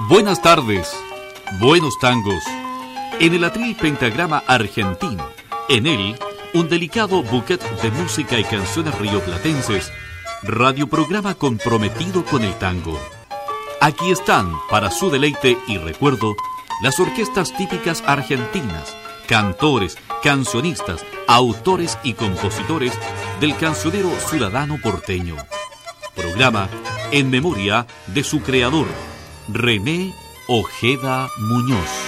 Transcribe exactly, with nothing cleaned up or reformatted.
Buenas tardes, buenos tangos. En el atril pentagrama argentino, en él, un delicado bouquet de música y canciones rioplatenses, radioprograma comprometido con el tango. Aquí están, para su deleite y recuerdo, las orquestas típicas argentinas, cantores, cancionistas, autores y compositores del cancionero ciudadano porteño. Programa en memoria de su creador, René Ojeda Muñoz.